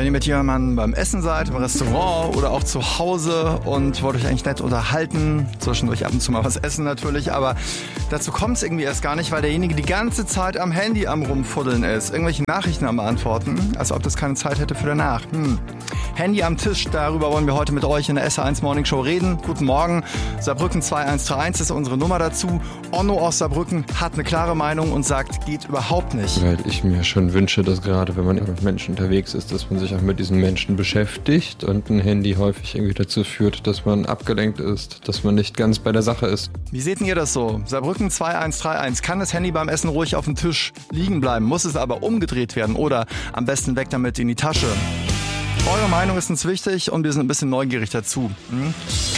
Wenn ihr mit jemandem beim Essen seid, im Restaurant oder auch zu Hause und wollt euch eigentlich nett unterhalten, zwischendurch ab und zu mal was essen natürlich, aber dazu kommt es irgendwie erst gar nicht, weil derjenige die ganze Zeit am Handy am Rumfuddeln ist, irgendwelche Nachrichten am Beantworten, als ob das keine Zeit hätte für danach. Handy am Tisch, darüber wollen wir heute mit euch in der SR1 Morning Show reden. Guten Morgen, Saarbrücken 2131 ist unsere Nummer dazu. Onno aus Saarbrücken hat eine klare Meinung und sagt, geht überhaupt nicht. Weil ich mir schon wünsche, dass gerade wenn man mit Menschen unterwegs ist, dass man sich auch mit diesen Menschen beschäftigt und ein Handy häufig irgendwie dazu führt, dass man abgelenkt ist, dass man nicht ganz bei der Sache ist. Wie seht ihr das so? Saarbrücken 2131, kann das Handy beim Essen ruhig auf dem Tisch liegen bleiben, muss es aber umgedreht werden oder am besten weg damit in die Tasche? Eure Meinung ist uns wichtig und wir sind ein bisschen neugierig dazu.